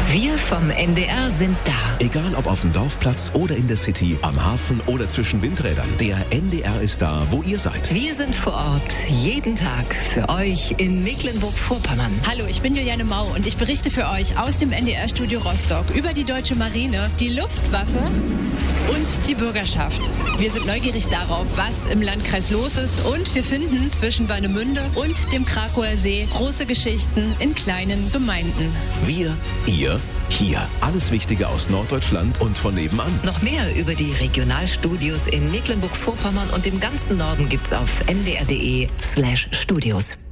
Wir vom NDR sind da. Egal ob auf dem Dorfplatz oder in der City, am Hafen oder zwischen Windrädern. Der NDR ist da, wo ihr seid. Wir sind vor Ort, jeden Tag für euch in Mecklenburg-Vorpommern. Hallo, ich bin Juliane Mau und ich berichte für euch aus dem NDR-Studio Rostock über die Deutsche Marine, die Luftwaffe und die Bürgerschaft. Wir sind neugierig darauf, was im Landkreis los ist, und wir finden zwischen Warnemünde und dem Krakauer See große Geschichten in kleinen Gemeinden. Wir, ihr, hier. Alles Wichtige aus Norddeutschland und von nebenan. Noch mehr über die Regionalstudios in Mecklenburg-Vorpommern und dem ganzen Norden gibt's auf ndr.de/studios.